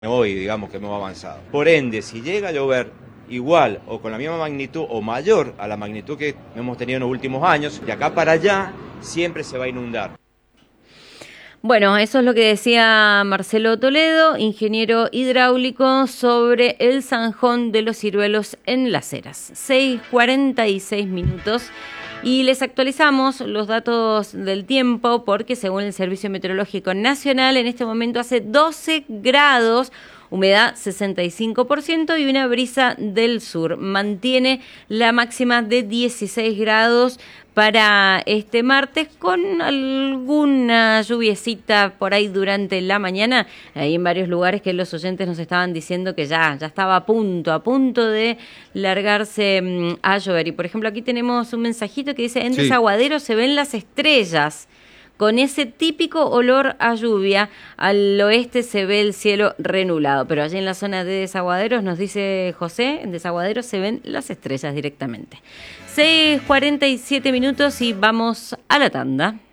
hoy, digamos que hemos avanzado. Por ende, si llega a llover igual o con la misma magnitud o mayor a la magnitud que hemos tenido en los últimos años, de acá para allá siempre se va a inundar. Bueno, eso es lo que decía Marcelo Toledo, ingeniero hidráulico, sobre el zanjón de los ciruelos en Las Heras. 6:46. Y les actualizamos los datos del tiempo porque según el Servicio Meteorológico Nacional en este momento hace 12 grados, humedad 65% y una brisa del sur. Mantiene la máxima de 16 grados para este martes con alguna lluviecita por ahí durante la mañana. Hay en varios lugares que los oyentes nos estaban diciendo que ya estaba a punto de largarse a llover. Y por ejemplo aquí tenemos un mensajito que dice, en Desaguadero se ven las estrellas. Con ese típico olor a lluvia, al oeste se ve el cielo renulado. Pero allí en la zona de Desaguaderos, nos dice José, en Desaguaderos se ven las estrellas directamente. 6:47 y vamos a la tanda.